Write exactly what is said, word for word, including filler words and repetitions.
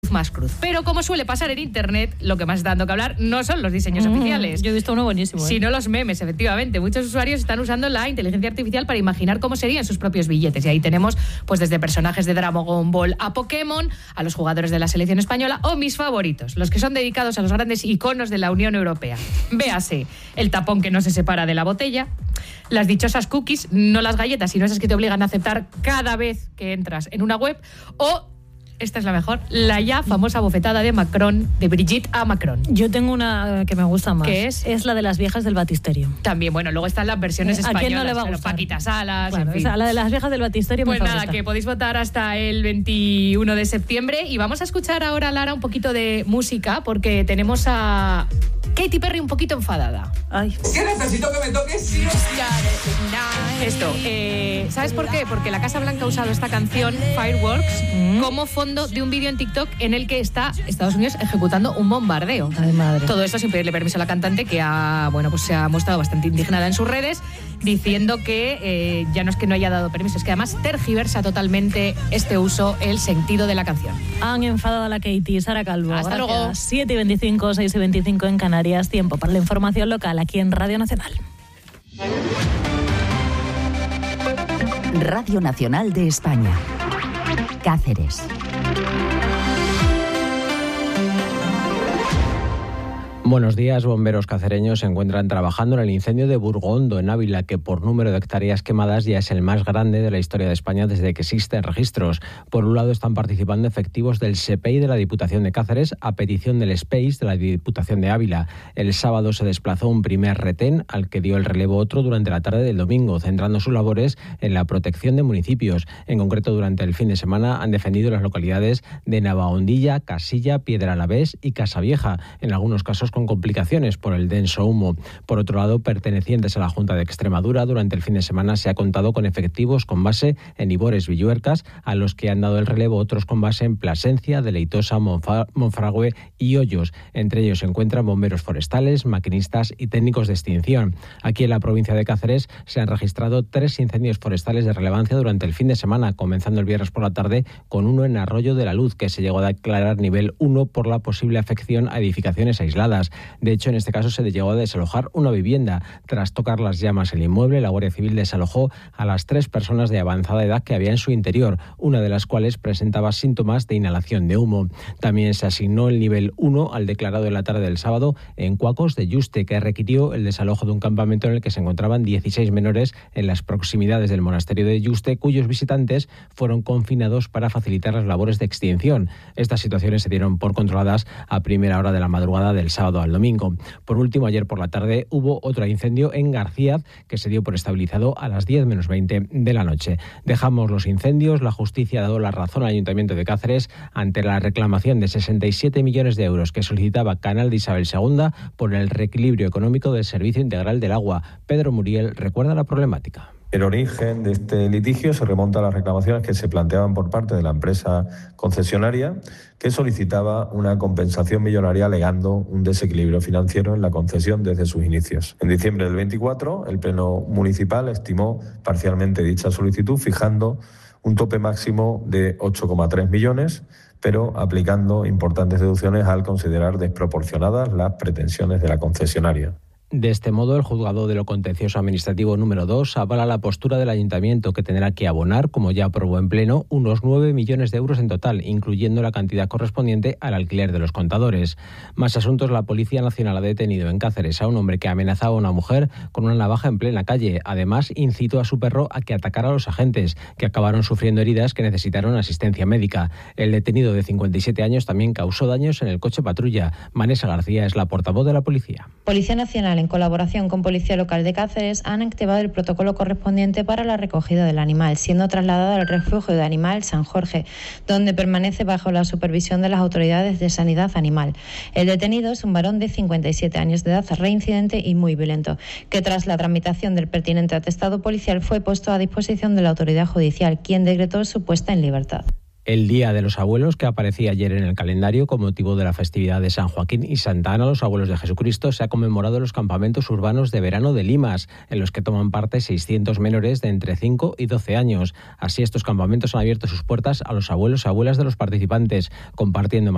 cruz más cruz. Pero como suele pasar en internet, lo que más está dando que hablar no son los diseños mm, oficiales. Yo he visto uno buenísimo. ¿eh? Sino los memes, efectivamente. Muchos usuarios están usando la inteligencia artificial para imaginar cómo serían sus propios billetes. Y ahí tenemos pues desde personajes de Dragon Ball a Pokémon, a los jugadores de la selección española o mis favoritos, los que son dedicados a los grandes iconos de la Unión Europea. Véase, el tapón que no se separa de la botella, las dichosas cookies, no las galletas, sino esas que te obligan a aceptar cada vez que entras en una web, o, esta es la mejor, la ya famosa bofetada de Macron, de Brigitte a Macron. Yo tengo una que me gusta más. ¿Qué es? Es la de las viejas del Batisterio. También, bueno, luego están las versiones ¿A españolas. quién no le va a gustar? Paquita Salas, Claro, en fin. Esa, la de las viejas del Batisterio. Pues me nada, favorita. que podéis votar hasta el veintiuno de septiembre y vamos a escuchar ahora, Lara, un poquito de música porque tenemos a Katy Perry un poquito enfadada. Ay. ¿Qué necesito que me toques? Sí o sí. Esto, eh, ¿sabes por qué? Porque la Casa Blanca ha usado esta canción, Fireworks, mm. como fondo de un vídeo en TikTok en el que está Estados Unidos ejecutando un bombardeo. Ay, madre. Todo esto sin pedirle permiso a la cantante, que ha, bueno, pues se ha mostrado bastante indignada en sus redes, diciendo que eh, ya no es que no haya dado permiso, es que además tergiversa totalmente este uso, el sentido de la canción. Han enfadado a la Katy. Sara Calvo. Hasta gracias. luego. siete y veinticinco, seis y veinticinco en Canarias. Tiempo para la información local aquí en Radio Nacional. Radio Nacional de España. Cáceres. Buenos días. Bomberos cacereños se encuentran trabajando en el incendio de Burgondo, en Ávila, que por número de hectáreas quemadas ya es el más grande de la historia de España desde que existen registros. Por un lado están participando efectivos del S E P E I de la Diputación de Cáceres a petición del S P E I de la Diputación de Ávila. El sábado se desplazó un primer retén al que dio el relevo otro durante la tarde del domingo, centrando sus labores en la protección de municipios. En concreto, durante el fin de semana han defendido las localidades de Navahondilla, Casilla, Piedralavés y Casavieja, en algunos casos con complicaciones por el denso humo. Por otro lado, pertenecientes a la Junta de Extremadura, durante el fin de semana se ha contado con efectivos con base en Ibores, Villuercas, a los que han dado el relevo otros con base en Plasencia, Deleitosa, Monfa- Monfragüe y Hoyos. Entre ellos se encuentran bomberos forestales, maquinistas y técnicos de extinción. Aquí en la provincia de Cáceres se han registrado tres incendios forestales de relevancia durante el fin de semana, comenzando el viernes por la tarde con uno en Arroyo de la Luz, que se llegó a declarar nivel uno por la posible afección a edificaciones aisladas. De hecho, en este caso se llegó a desalojar una vivienda. Tras tocar las llamas el inmueble, la Guardia Civil desalojó a las tres personas de avanzada edad que había en su interior, una de las cuales presentaba síntomas de inhalación de humo. También se asignó el nivel uno al declarado en la tarde del sábado en Cuacos de Yuste, que requirió el desalojo de un campamento en el que se encontraban dieciséis menores en las proximidades del monasterio de Yuste, cuyos visitantes fueron confinados para facilitar las labores de extinción. Estas situaciones se dieron por controladas a primera hora de la madrugada del sábado al domingo. Por último, ayer por la tarde hubo otro incendio en García que se dio por estabilizado a las diez menos veinte de la noche. Dejamos los incendios. La justicia ha dado la razón al Ayuntamiento de Cáceres ante la reclamación de sesenta y siete millones de euros que solicitaba Canal de Isabel segunda por el reequilibrio económico del Servicio Integral del Agua. Pedro Muriel recuerda la problemática. El origen de este litigio se remonta a las reclamaciones que se planteaban por parte de la empresa concesionaria, que solicitaba una compensación millonaria alegando un desequilibrio financiero en la concesión desde sus inicios. En diciembre del veinticuatro, el Pleno Municipal estimó parcialmente dicha solicitud, fijando un tope máximo de ocho coma tres millones, pero aplicando importantes deducciones al considerar desproporcionadas las pretensiones de la concesionaria. De este modo, el Juzgado de lo Contencioso Administrativo número dos avala la postura del Ayuntamiento, que tendrá que abonar, como ya aprobó en pleno, unos nueve millones de euros en total, incluyendo la cantidad correspondiente al alquiler de los contadores. Más asuntos. La Policía Nacional ha detenido en Cáceres a un hombre que amenazaba a una mujer con una navaja en plena calle. Además, incitó a su perro a que atacara a los agentes, que acabaron sufriendo heridas que necesitaron asistencia médica. El detenido de cincuenta y siete años también causó daños en el coche patrulla. Vanessa García es la portavoz de la policía. Policía Nacional, en colaboración con Policía Local de Cáceres, han activado el protocolo correspondiente para la recogida del animal, siendo trasladado al refugio de animal San Jorge, donde permanece bajo la supervisión de las autoridades de sanidad animal. El detenido es un varón de cincuenta y siete años de edad, reincidente y muy violento, que tras la tramitación del pertinente atestado policial fue puesto a disposición de la autoridad judicial, quien decretó su puesta en libertad. El Día de los Abuelos, que aparecía ayer en el calendario con motivo de la festividad de San Joaquín y Santa Ana, los abuelos de Jesucristo, se ha conmemorado en los campamentos urbanos de verano de Limas, en los que toman parte seiscientos menores de entre cinco y doce años. Así, estos campamentos han abierto sus puertas a los abuelos y abuelas de los participantes, compartiendo